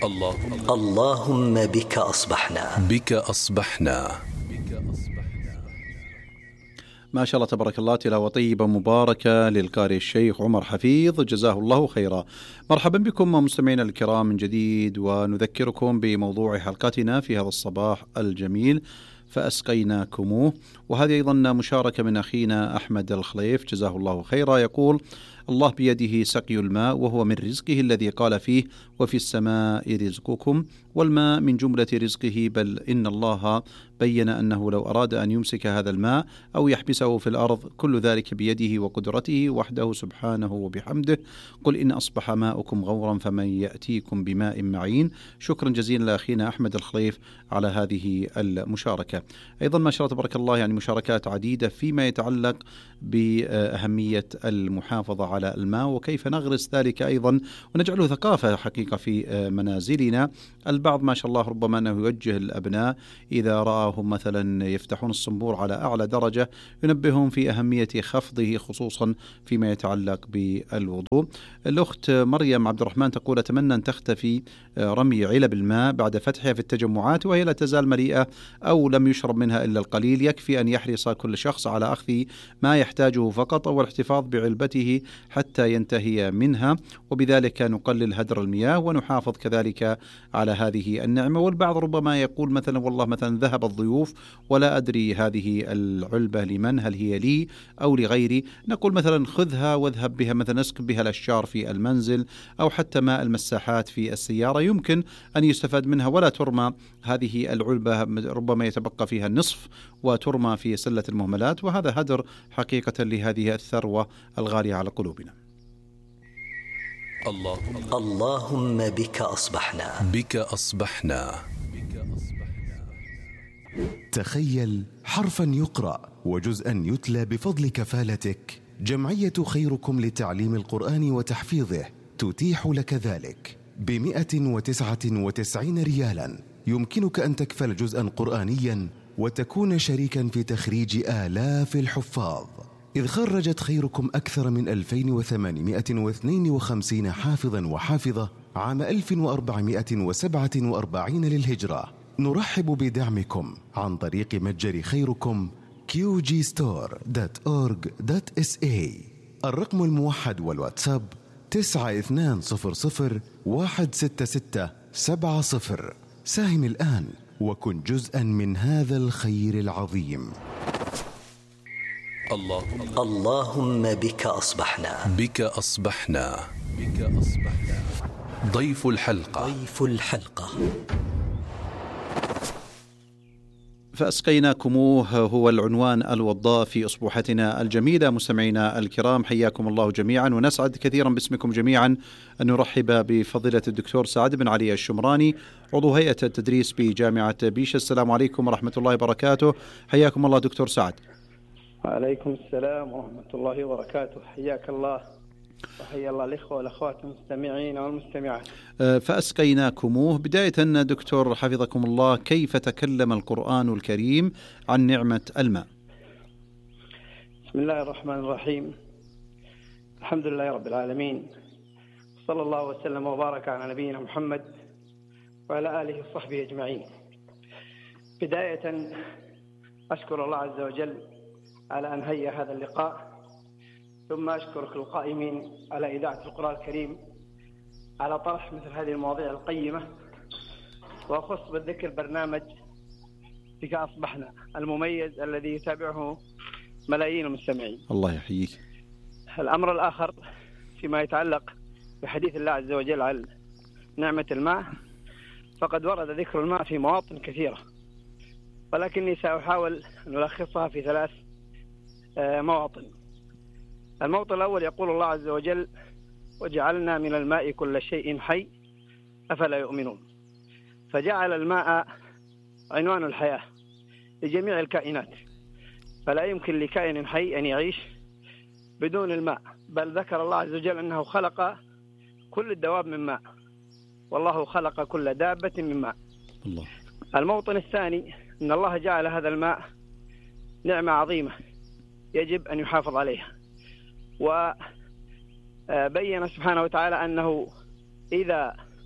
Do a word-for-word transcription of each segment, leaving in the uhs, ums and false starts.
اللهم اللهم بك أصبحنا بك أصبحنا. ما شاء الله تبارك الله، تلاوة طيبة مباركة للقارئ الشيخ عمر حفيظ جزاه الله خيرا. مرحبا بكم مستمعينا الكرام من جديد، ونذكركم بموضوع حلقتنا في هذا الصباح الجميل فأسقيناكموه، وهذه أيضا مشاركة من أخينا أحمد الخليف جزاه الله خيرا، يقول: الله بيده سقي الماء وهو من رزقه الذي قال فيه وفي السماء رزقكم، والماء من جملة رزقه، بل إن الله بين أنه لو أراد أن يمسك هذا الماء أو يحبسه في الأرض كل ذلك بيده وقدرته وحده سبحانه وبحمده. قل إن أصبح ماؤكم غورا فمن يأتيكم بماء معين. شكرا جزيلا لأخينا أحمد الخليف على هذه المشاركة. أيضا ما شاء الله تبارك الله، يعني مشاركات عديدة فيما يتعلق بأهمية المحافظة على الماء وكيف نغرس ذلك أيضا ونجعله ثقافة حقيقة في منازلنا. البعض ما شاء الله ربما أنه يوجه الأبناء إذا رآهم مثلا يفتحون الصنبور على أعلى درجة ينبههم في أهمية خفضه، خصوصا فيما يتعلق بالوضوء. الأخت مريم عبد الرحمن تقول: أتمنى أن تختفي رمي علب الماء بعد فتحها في التجمعات وهي لا تزال مليئة أو لم يشرب منها إلا القليل. يكفي أن يحرص كل شخص على أخذ ما يحتاجه فقط أو الاحتفاظ بعلبته حتى ينتهي منها، وبذلك نقلل هدر المياه ونحافظ كذلك على هذه النعمة. والبعض ربما يقول مثلا: والله مثلا ذهب الضيوف ولا أدري هذه العلبة لمن، هل هي لي أو لغيري؟ نقول مثلا: خذها واذهب بها، مثلا اسكب بها الأشجار في المنزل أو حتى ماء المساحات في السيارة، يمكن أن يستفاد منها ولا ترمى هذه العلبة، ربما يتبقى فيها النصف وترمى في سلة المهملات، وهذا هدر حقيقة لهذه الثروة الغالية على قلوبنا. اللهم اللهم بك أصبحنا بك أصبحنا. تخيل حرفا يقرأ وجزءا يتلى بفضل كفالتك. جمعية خيركم لتعليم القرآن وتحفيظه تتيح لك ذلك بمئة وتسعة وتسعين ريالا. يمكنك أن تكفل جزءا قرآنيا وتكون شريكا في تخريج آلاف الحفاظ، إذ خرجت خيركم أكثر من ألفين وثمانمئة واثنين وخمسين حافظا وحافظة عام ألف وأربعمئة وسبعة وأربعين للهجرة. نرحب بدعمكم عن طريق متجر خيركم كيو جي ستور دوت أورج دوت إس إيه. الرقم الموحد والواتساب تسعة اثنان صفر صفر واحد ستة ستة سبعة صفر. ساهم الآن وكن جزءا من هذا الخير العظيم. اللهم اللهم بك أصبحنا بك أصبحنا بك أصبحنا. ضيف الحلقة ضيف الحلقة فأسقيناكموه هو العنوان الوضاء في أصبحتنا الجميلة. مستمعينا الكرام حياكم الله جميعا، ونسعد كثيرا باسمكم جميعا أن نرحب بفضيلة الدكتور سعد بن علي الشمراني، عضو هيئة التدريس بجامعة بيش. السلام عليكم ورحمة الله وبركاته. حياكم الله دكتور سعد. وعليكم السلام ورحمة الله وبركاته. حياك الله وحيا الله الإخوة والأخوات المستمعين والمستمعات. فأسقيناكموه. بداية دكتور حفظكم الله، كيف تكلم القرآن الكريم عن نعمة الماء؟ بسم الله الرحمن الرحيم. الحمد لله رب العالمين، صلى الله وسلم وبارك على نبينا محمد وعلى آله وصحبه أجمعين. بداية أشكر الله عز وجل على أن هيأ هذا اللقاء، ثم أشكرك القائمين على إذاعة القرآن الكريم على طرح مثل هذه المواضيع القيمة، وأخص بالذكر برنامج بك أصبحنا المميز الذي يتابعه ملايين المستمعين. الله يحييك. الأمر الآخر فيما يتعلق بحديث الله عز وجل عن نعمة الماء، فقد ورد ذكر الماء في مواطن كثيرة، ولكني سأحاول أن ألخصها في ثلاث مواطن. الموطن الأول يقول الله عز وجل: وجعلنا من الماء كل شيء حي أفلا يؤمنون. فجعل الماء عنوان الحياة لجميع الكائنات، فلا يمكن لكائن حي أن يعيش بدون الماء، بل ذكر الله عز وجل أنه خلق كل الدواب من ماء، والله خلق كل دابة من ماء. الله. الموطن الثاني أن الله جعل هذا الماء نعمة عظيمة يجب أن يحافظ عليها، وبين سبحانه وتعالى أنه إذا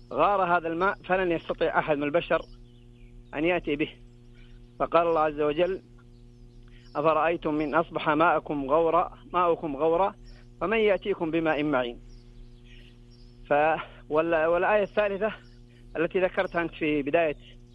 غار هذا الماء فلن يستطيع أحد من البشر أن يأتي به. فقال الله عز وجل: أفرأيتم من أصبح ماءكم غورا ماءكم غورا فمن يأتيكم بماء معين. ف والآية الثالثة التي ذكرتها أنت في بداية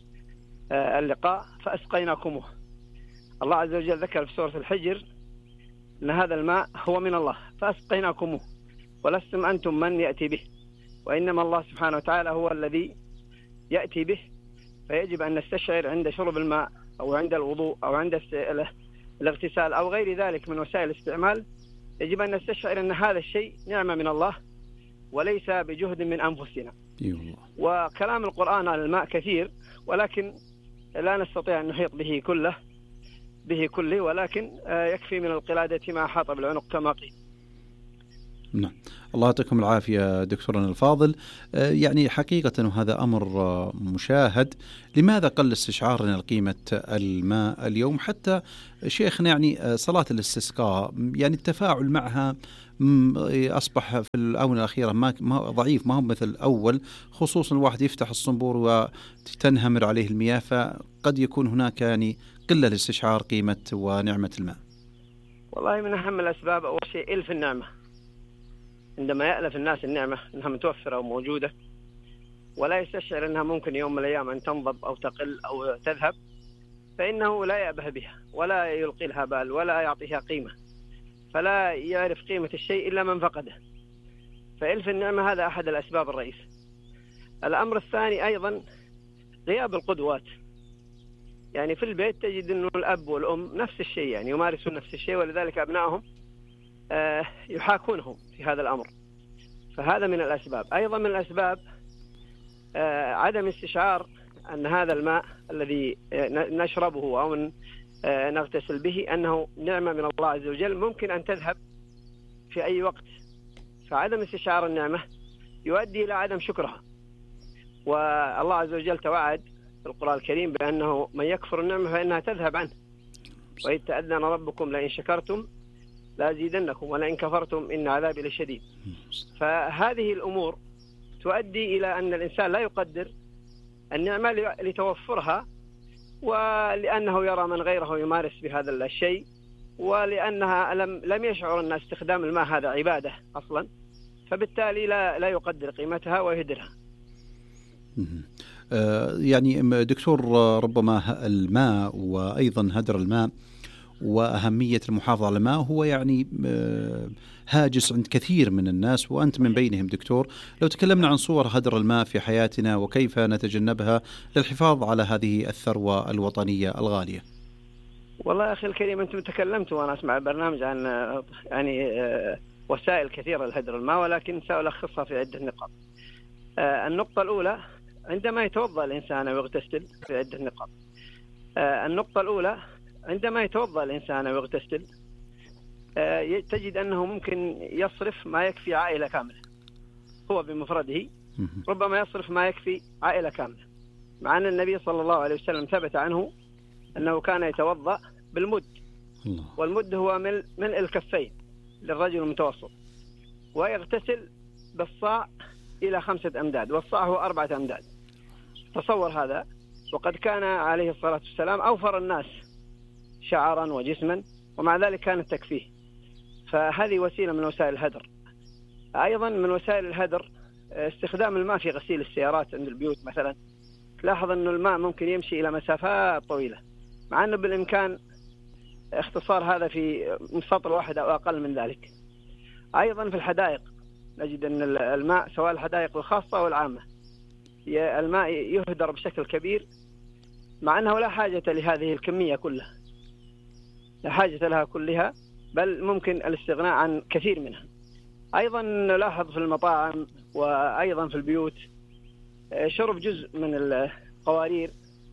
اللقاء: فأسقيناكموه. الله عز وجل ذكر في سورة الحجر أن هذا الماء هو من الله، فأسقيناكموه ولستم أنتم من يأتي به، وإنما الله سبحانه وتعالى هو الذي يأتي به. فيجب أن نستشعر عند شرب الماء أو عند الوضوء أو عند الاغتسال أو غير ذلك من وسائل الاستعمال، يجب أن نستشعر أن هذا الشيء نعمة من الله وليس بجهد من أنفسنا. وكلام القرآن على الماء كثير، ولكن لا نستطيع أن نحيط به كله به كله ولكن يكفي من القلادة ما أحاط بالعنق كما قيل. نعم، الله يعطيكم العافية دكتورنا الفاضل. يعني حقيقة وهذا أمر مشاهد، لماذا قل استشعارنا لقيمة الماء اليوم؟ حتى شيخنا يعني صلاة الاستسقاء يعني التفاعل معها أصبح في الآونة الأخيرة ما ضعيف، ما هو مثل الأول، خصوصا الواحد يفتح الصنبور وتنهمر عليه المياه، فقد يكون هناك يعني قلة لاستشعار قيمة ونعمة الماء. والله من أهم الأسباب أول شيء إلف النعمة. عندما يألف الناس النعمة أنها متوفرة وموجودة ولا يستشعر أنها ممكن يوم من الأيام أن تنضب أو تقل أو تذهب، فإنه لا يأبه بها ولا يلقي لها بال ولا يعطيها قيمة، فلا يعرف قيمة الشيء إلا من فقده. فإلف النعمة هذا أحد الأسباب الرئيسة. الأمر الثاني أيضا غياب القدوات. يعني في البيت تجد أنه الأب والأم نفس الشيء، يعني يمارسون نفس الشيء، ولذلك أبنائهم آه يحاكونهم في هذا الأمر. فهذا من الأسباب. أيضا من الأسباب آه عدم استشعار أن هذا الماء الذي نشربه أو نغتسل به أنه نعمة من الله عز وجل ممكن أن تذهب في أي وقت. فعدم استشعار النعمة يؤدي إلى عدم شكرها. والله عز وجل توعد في القرآن الكريم بأنه من يكفر النعمة فإنها تذهب عنه، وإذ تأذن ربكم لئن شكرتم لأزيدنكم ولئن كفرتم إن عذابي لشديد. فهذه الأمور تؤدي إلى أن الإنسان لا يقدر النعمة لتوفرها، ولأنه يرى من غيره يمارس بهذا الشيء، ولأنها لم لم يشعر أن استخدام الماء هذا عبادة أصلا، فبالتالي لا لا يقدر قيمتها ويهدرها. يعني دكتور، ربما الماء وأيضا هدر الماء وأهمية المحافظة على الماء هو يعني هاجس عند كثير من الناس وأنت من بينهم دكتور. لو تكلمنا عن صور هدر الماء في حياتنا وكيف نتجنبها للحفاظ على هذه الثروة الوطنية الغالية. والله يا أخي الكريم، أنتم تكلمتوا وأنا أسمع البرنامج عن يعني وسائل كثيرة لهدر الماء، ولكن سألخصها في عدة نقاط. النقطة الأولى عندما يتوضأ الإنسان ويغتسل في عدة نقاط. النقطة الأولى عندما يتوضأ الإنسان ويغتسل تجد أنه ممكن يصرف ما يكفي عائلة كاملة. هو بمفرده ربما يصرف ما يكفي عائلة كاملة، مع أن النبي صلى الله عليه وسلم ثبت عنه أنه كان يتوضأ بالمد، والمد هو ملء الكفين للرجل المتوسط، ويغتسل بالصاع إلى خمسة أمداد، والصاع هو أربعة أمداد. تصور هذا، وقد كان عليه الصلاة والسلام أوفر الناس شعرا وجسما، ومع ذلك كانت تكفيه. فهذه وسيلة من وسائل الهدر. أيضا من وسائل الهدر استخدام الماء في غسيل السيارات عند البيوت مثلا. تلاحظ أن الماء ممكن يمشي إلى مسافات طويلة، مع أنه بالإمكان اختصار هذا في سطر واحد أو أقل من ذلك. أيضا في الحدائق نجد أن الماء سواء الحدائق الخاصة والعامة الماء يهدر بشكل كبير، مع أنه لا حاجة لهذه الكمية كلها، لا حاجة لها كلها، بل ممكن الاستغناء عن كثير منها. أيضا نلاحظ في المطاعم وأيضا في البيوت شرب جزء من القوارير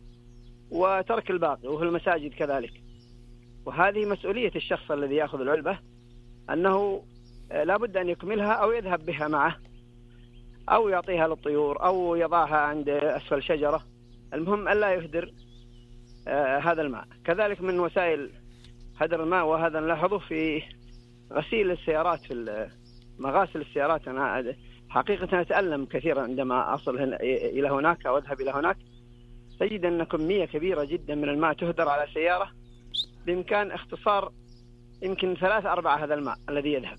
وترك الباقي، وفي المساجد كذلك. وهذه مسؤولية الشخص الذي يأخذ العلبة، أنه لا بد أن يكملها أو يذهب بها معه أو يعطيها للطيور أو يضعها عند أسفل شجرة. المهم ألا يهدر آه هذا الماء. كذلك من وسائل هدر الماء، وهذا نلاحظه في غسيل السيارات، في مغاسل السيارات. أنا حقيقة أتألم كثيرا عندما أصل هنا إلى هناك أو أذهب إلى هناك، تجد أن كمية كبيرة جدا من الماء تهدر على سيارة بإمكان اختصار يمكن ثلاثة أربعة هذا الماء الذي يذهب.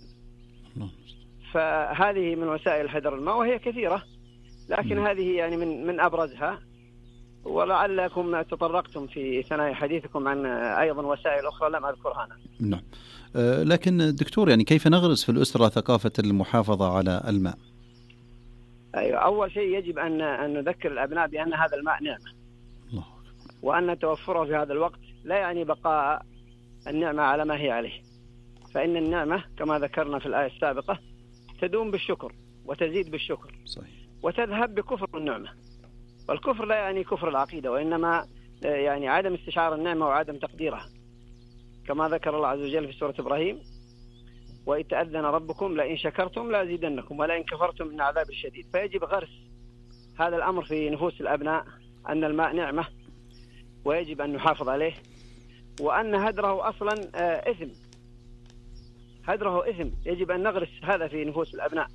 فهذه من وسائل هدر الماء وهي كثيرة، لكن م. هذه يعني من من أبرزها، ولعلكم تطرقتم في ثنايا حديثكم عن أيضا وسائل أخرى لم أذكرها أنا. نعم. أه لكن دكتور، يعني كيف نغرس في الأسرة ثقافة المحافظة على الماء؟ أيوة، أول شيء يجب أن أن نذكر الأبناء بأن هذا الماء نعمة، الله، وأن توفره في هذا الوقت لا يعني بقاء النعمة على ما هي عليه، فإن النعمة كما ذكرنا في الآية السابقة تدوم بالشكر وتزيد بالشكر. صحيح. وتذهب بكفر النعمة، والكفر لا يعني كفر العقيدة، وإنما يعني عدم استشعار النعمة وعدم تقديرها، كما ذكر الله عز وجل في سورة إبراهيم: وإذ تأذن ربكم لئن شكرتم لأزيدنكم ولئن كفرتم من عذاب الشديد. فيجب غرس هذا الأمر في نفوس الأبناء أن الماء نعمة ويجب أن نحافظ عليه، وأن هدره أصلا إثم، هدره إثم، يجب أن نغرس هذا في نفوس الأبناء.